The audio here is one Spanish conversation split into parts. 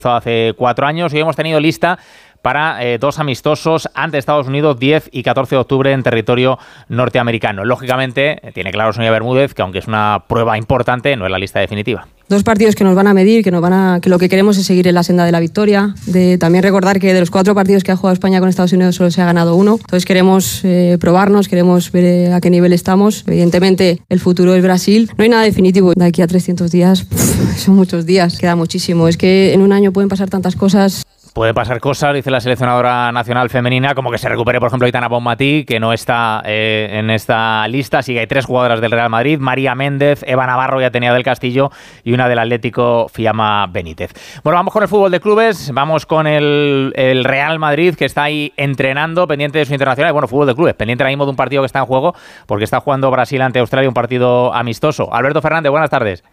hace 4 años y hemos tenido lista para 2 amistosos ante Estados Unidos 10 y 14 de octubre en territorio norteamericano. Lógicamente, tiene claro Sonia Bermúdez que aunque es una prueba importante, no es la lista definitiva. 2 partidos que nos van a medir, que lo que queremos es seguir en la senda de la victoria. También recordar que de los 4 partidos que ha jugado España con Estados Unidos solo se ha ganado 1. Entonces queremos probarnos, queremos ver a qué nivel estamos. Evidentemente el futuro es Brasil. No hay nada definitivo. De aquí a 300 días, son muchos días, queda muchísimo. Es que en un año pueden pasar tantas cosas. Puede pasar cosas, dice la seleccionadora nacional femenina, como que se recupere, por ejemplo, Aitana Bonmatí, que no está en esta lista. Así que hay 3 jugadoras del Real Madrid, María Méndez, Eva Navarro y Atenea del Castillo, y una del Atlético, Fiamma Benítez. Bueno, vamos con el fútbol de clubes, vamos con el Real Madrid, que está ahí entrenando, pendiente de su internacional. Bueno, fútbol de clubes, pendiente ahora mismo de un partido que está en juego, porque está jugando Brasil ante Australia, un partido amistoso. Alberto Fernández, buenas tardes.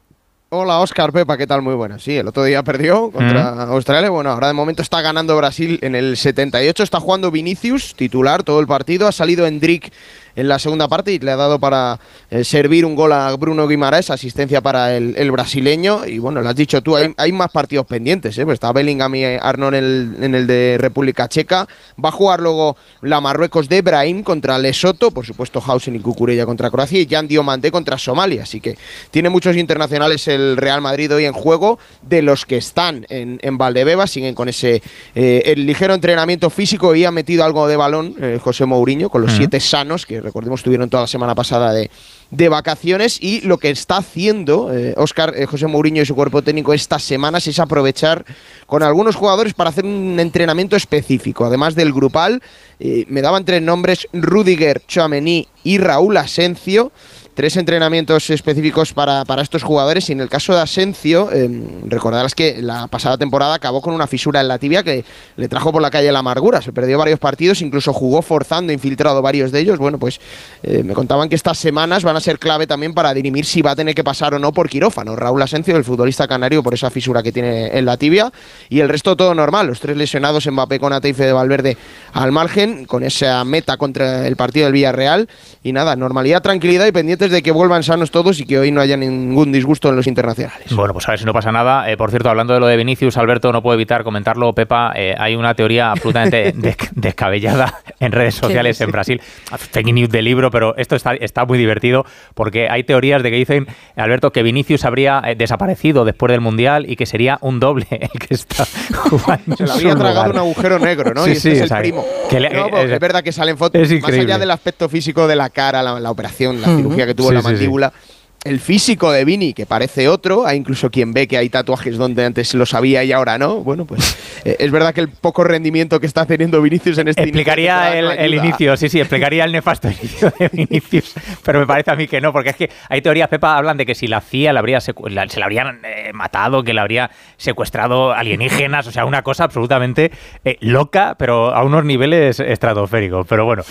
Hola, Óscar, Pepa, ¿qué tal? Muy buenas. Sí, el otro día perdió contra Australia. Bueno, ahora de momento está ganando Brasil en el 78. Está jugando Vinicius, titular, todo el partido. Ha salido Endrick en la segunda parte y le ha dado para servir un gol a Bruno Guimaraes, asistencia para el brasileño. Y bueno, lo has dicho tú, hay más partidos pendientes, ¿eh? Pues está Bellingham y Arnold en el de República Checa. Va a jugar luego la Marruecos de Brahim contra Lesoto, por supuesto Hausen y Cucurella contra Croacia y Jan Diomandé contra Somalia. Así que tiene muchos internacionales el Real Madrid hoy en juego. De los que están en Valdebeba, siguen con ese el ligero entrenamiento físico y ha metido algo de balón José Mourinho con los 7 sanos que recordemos tuvieron toda la semana pasada de vacaciones, y lo que está haciendo Óscar, José Mourinho y su cuerpo técnico estas semanas es aprovechar con algunos jugadores para hacer un entrenamiento específico, además del grupal. Me daban 3 nombres: Rüdiger, Tchouaméni y Raúl Asencio. 3 entrenamientos específicos para estos jugadores, y en el caso de Asencio, recordarás que la pasada temporada acabó con una fisura en la tibia que le trajo por la calle la amargura. Se perdió varios partidos, incluso jugó forzando, infiltrado varios de ellos. Bueno, pues me contaban que estas semanas van a ser clave también para dirimir si va a tener que pasar o no por quirófano Raúl Asencio, el futbolista canario, por esa fisura que tiene en la tibia, y el resto todo normal. Los 3 lesionados, Mbappé, Konaté y Fede Valverde al margen, con esa meta contra el partido del Villarreal. Y nada, normalidad, tranquilidad y pendientes de que vuelvan sanos todos y que hoy no haya ningún disgusto en los internacionales. Bueno, pues a ver si no pasa nada. Por cierto, hablando de lo de Vinicius, Alberto, no puedo evitar comentarlo, Pepa, hay una teoría absolutamente descabellada en redes sociales en Brasil. Fake news de libro, pero esto está muy divertido, porque hay teorías de que dicen, Alberto, que Vinicius habría desaparecido después del Mundial y que sería un doble el que está jugando. Se le había tragado un agujero negro, ¿no? Sí, y este es el exacto. primo. Es verdad que salen fotos, es más allá del aspecto físico de la cara, la operación, la cirugía que tuvo en la mandíbula. El físico de Vini, que parece otro, hay incluso quien ve que hay tatuajes donde antes lo sabía y ahora no. Bueno, pues es verdad que el poco rendimiento que está teniendo Vinicius en este explicaría el inicio, sí, explicaría el nefasto inicio de Vinicius, pero me parece a mí que no, porque es que hay teorías, Pepa, hablan de que si la CIA se la habrían matado, que la habría secuestrado alienígenas, o sea, una cosa absolutamente loca, pero a unos niveles estratosféricos. Pero bueno,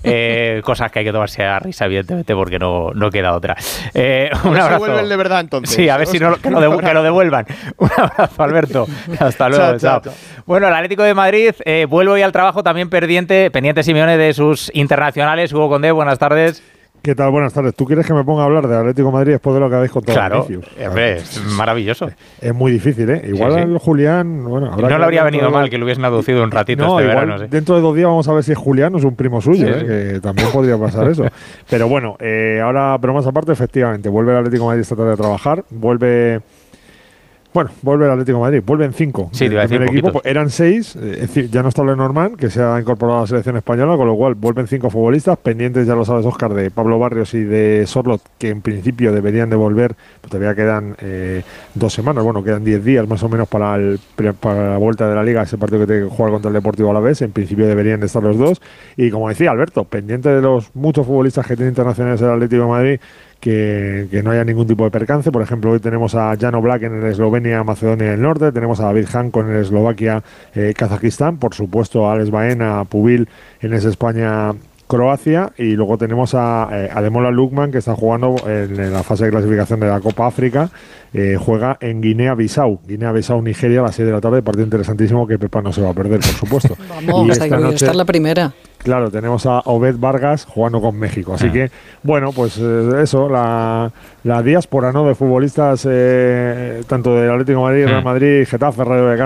cosas que hay que tomarse a risa, evidentemente, porque no queda otra. Un abrazo. Se vuelven de verdad, entonces. Sí, a ver si que lo devuelvan. Un abrazo, Alberto. Hasta luego. Chao. Bueno, el Atlético de Madrid vuelve hoy al trabajo, también pendiente Simeone de sus internacionales. Hugo Condé, buenas tardes. ¿Qué tal? Buenas tardes. ¿Tú quieres que me ponga a hablar del Atlético de Madrid después de lo que habéis contado? Claro, es maravilloso. Es muy difícil, ¿eh? Igual el Julián... Bueno, no le habría venido mal que lo hubiesen aducido un ratito verano. ¿Sí? Dentro de 2 días vamos a ver si es Julián o es un primo suyo, que también podría pasar eso. Pero bueno, ahora, pero más aparte, efectivamente, vuelve el Atlético de Madrid esta tarde a trabajar, vuelve el Atlético de Madrid, vuelven 5. Sí, te iba a decir equipo, pues eran 6, es decir, ya no está Lenormand, que se ha incorporado a la selección española, con lo cual vuelven 5 futbolistas, pendientes, ya lo sabes, Óscar, de Pablo Barrios y de Sorloth, que en principio deberían de volver, pues todavía quedan 2 semanas, quedan 10 días más o menos para la vuelta de la Liga, ese partido que tiene que jugar contra el Deportivo Alavés, en principio deberían de estar los 2, y como decía Alberto, pendiente de los muchos futbolistas que tiene internacionales el Atlético de Madrid, que no haya ningún tipo de percance. Por ejemplo, hoy tenemos a Jan Oblak en el Eslovenia, Macedonia del Norte, tenemos a David Hanko en el Eslovaquia, Kazajistán, por supuesto a Alex Baena, a Pubil en ese España, Croacia, y luego tenemos a Ademola Lookman, que está jugando en la fase de clasificación de la Copa África, juega en Guinea-Bissau, Nigeria, a las 6 de la tarde, partido interesantísimo que Pepa no se va a perder, por supuesto. Vamos, hay que estar la primera. claro, tenemos a Obed Vargas jugando con México. Así que, bueno, pues eso, la diáspora, ¿no?, de futbolistas tanto del Atlético de Madrid, Real Madrid, Getafe, Rayo Vallecano,